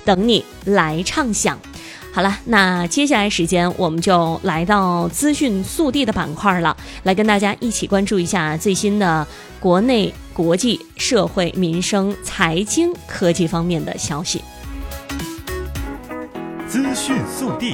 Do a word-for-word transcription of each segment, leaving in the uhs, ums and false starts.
等你来畅享。好了，那接下来时间我们就来到资讯速递的板块了，来跟大家一起关注一下最新的国内、国际、社会、民生、财经、科技方面的消息。 资讯速递。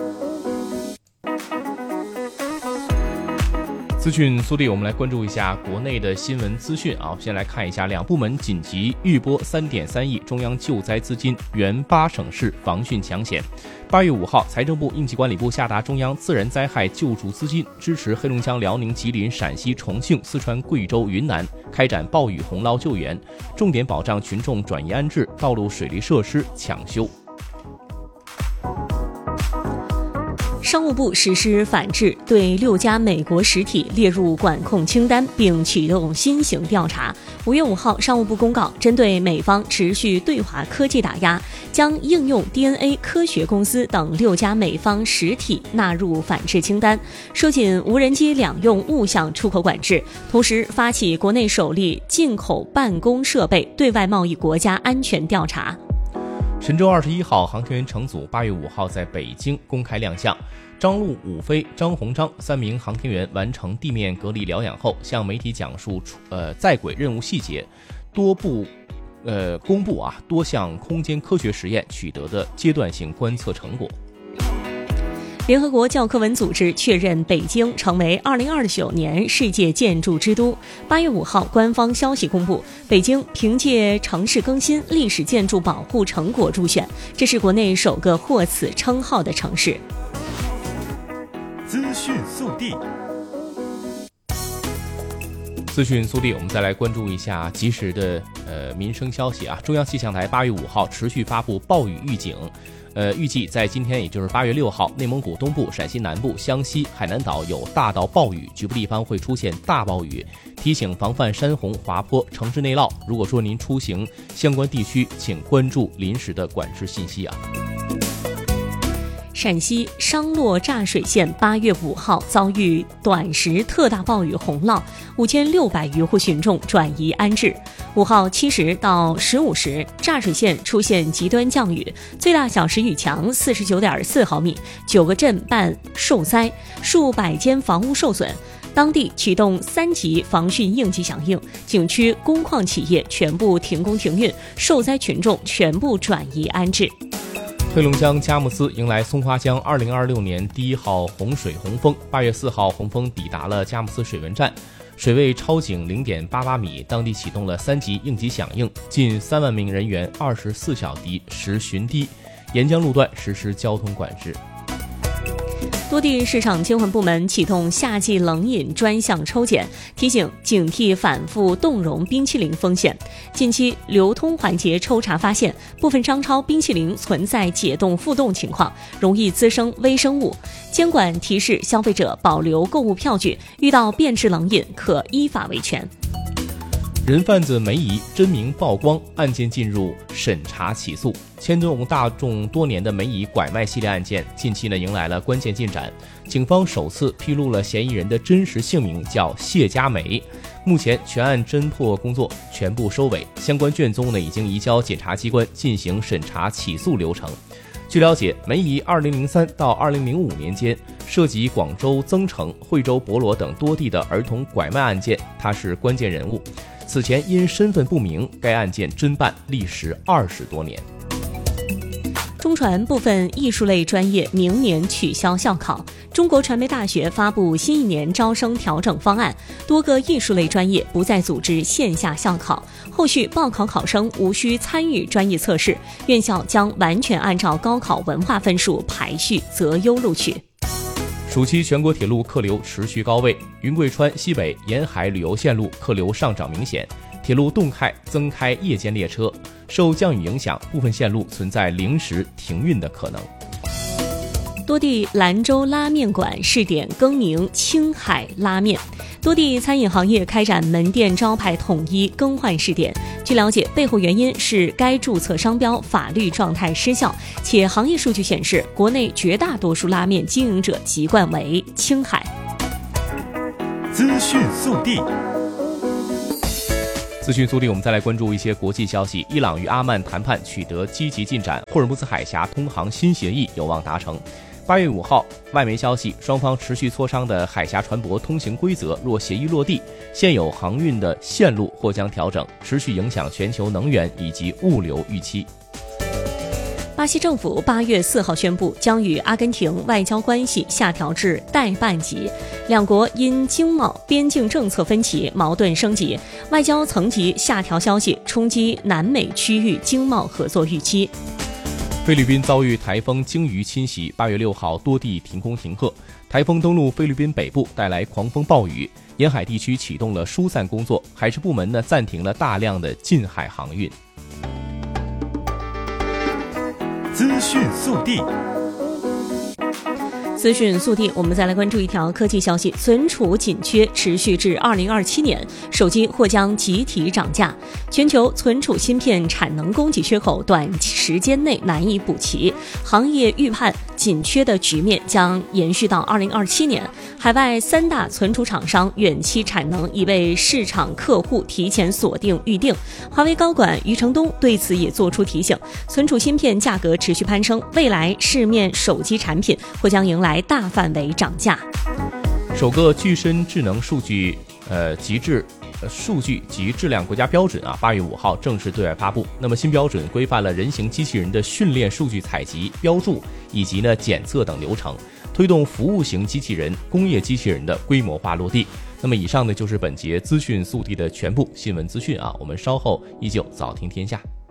资讯速递，我们来关注一下国内的新闻资讯啊。先来看一下，两部门紧急预拨三点三亿中央救灾资金，援八省市防汛抢险。八月五号，财政部、应急管理部下达中央自然灾害救助资金，支持黑龙江、辽宁、吉林、陕西、重庆、四川、贵州、云南开展暴雨洪涝救援，重点保障群众转移安置，道路水利设施抢修。 商务部实施反制，对六家美国实体列入管控清单，并启动新型调查。五月五号，商务部公告，针对美方持续对华科技打压，将应用 D N A 科学公司等六家美方实体纳入反制清单，收紧无人机两用物项出口管制，同时发起国内首例进口办公设备对外贸易国家安全调查。 神舟二十一号航天员乘组八月五号在北京公开亮相，张陆、武飞、张鸿章三名航天员完成地面隔离疗养后，向媒体讲述呃在轨任务细节，多部呃公布啊多项空间科学实验取得的阶段性观测成果。 联合国教科文组织确认北京成为二零二九年世界建筑之都。八月五号，官方消息公布，北京凭借城市更新历史建筑保护成果入选，这是国内首个获此称号的城市。 资讯速递。资讯速递，我们再来关注一下及时的呃民生消息啊。中央气象台八月五号持续发布暴雨预警。呃，预计在今天，也就是八月六号，内蒙古东部、陕西南部、湘西、海南岛有大到暴雨，局部地方会出现大暴雨，提醒防范山洪、滑坡、城市内涝。如果说您出行相关地区，请关注临时的管制信息啊。 陕西商洛柞水县八月五号遭遇短时特大暴雨洪涝，五千六百余户群众转移安置。五号七时到十五时，柞水县出现极端降雨，最大小时雨强四十九点四毫米，九个镇办受灾，数百间房屋受损。当地启动三级防汛应急响应，景区、工矿企业全部停工停运，受灾群众全部转移安置。 黑龙江佳木斯迎来松花江二零二六年第一号洪水洪峰。八月四号，洪峰抵达了佳木斯水文站，水位超警零点八八米，当地启动了三级应急响应，近三万名人员二十四小时巡堤，沿江路段实施交通管制。 多地市场监管部门启动夏季冷饮专项抽检，提醒警惕反复冻融冰淇淋风险。近期流通环节抽查发现，部分商超冰淇淋存在解冻复冻情况，容易滋生微生物。监管提示消费者保留购物票据，遇到变质冷饮可依法维权。 人贩子梅姨真名曝光，案件进入审查起诉。牵动大众多年的梅姨拐卖系列案件，近期呢迎来了关键进展。警方首次披露了嫌疑人的真实姓名，叫谢佳梅。目前全案侦破工作全部收尾，相关卷宗呢已经移交检察机关进行审查起诉流程。据了解，梅姨二零零三到二零零五年间涉及广州增城、惠州博罗等多地的儿童拐卖案件，她是关键人物。此前因身份不明，该案件侦办历时二十多年。 中传部分艺术类专业明年取消校考。中国传媒大学发布新一年招生调整方案，多个艺术类专业不再组织线下校考，后续报考考生无需参与专业测试，院校将完全按照高考文化分数排序择优录取。 暑期全国铁路客流持续高位，云贵川西北沿海旅游线路客流上涨明显，铁路动态增开夜间列车。受降雨影响，部分线路存在临时停运的可能。 多地兰州拉面馆试点更名青海拉面，多地餐饮行业开展门店招牌统一更换试点。据了解，背后原因是该注册商标法律状态失效，且行业数据显示，国内绝大多数拉面经营者籍贯为青海。 资讯速递。 资讯速递，我们再来关注一些国际消息。伊朗与阿曼谈判取得积极进展，霍尔木兹海峡通航新协议有望达成。八月五号，外媒消息，双方持续磋商的海峡船舶通行规则若协议落地，现有航运的线路或将调整，持续影响全球能源以及物流预期。 巴西政府八月四号宣布，将与阿根廷外交关系下调至代办级，两国因经贸、边境政策分歧矛盾升级，外交层级下调消息冲击南美区域经贸合作预期。 菲律宾遭遇台风鲸鱼侵袭，八月六号多地停工停课，台风登陆菲律宾北部，带来狂风暴雨，沿海地区启动了疏散工作，海事部门呢暂停了大量的近海航运。 资讯速递， 资讯速递，我们再来关注一条科技消息：存储紧缺持续至二零二七年，手机或将集体涨价。全球存储芯片产能供给缺口短时间内难以补齐，行业预判紧缺的局面将延续到二零二七年。海外三大存储厂商远期产能已被市场客户提前锁定预定。华为高管余承东对此也作出提醒：存储芯片价格持续攀升，未来市面手机产品或将迎来大范围涨价。 首个具身智能数据呃极致呃数据及质量国家标准啊，八月五号正式对外发布。那么新标准规范了人形机器人的训练数据采集、标注以及呢检测等流程，推动服务型机器人、工业机器人的规模化落地。那么以上呢就是本节资讯速递的全部新闻资讯啊，我们稍后依旧早听天下。